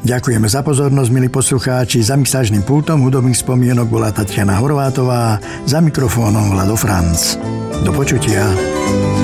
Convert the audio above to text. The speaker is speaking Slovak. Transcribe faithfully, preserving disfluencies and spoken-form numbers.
Ďakujeme za pozornosť, milí poslucháči. Za mixážnym pultom hudobných spomienok bola Tatiana Horvátová, za mikrofónom Vlado Franc. Do počutia.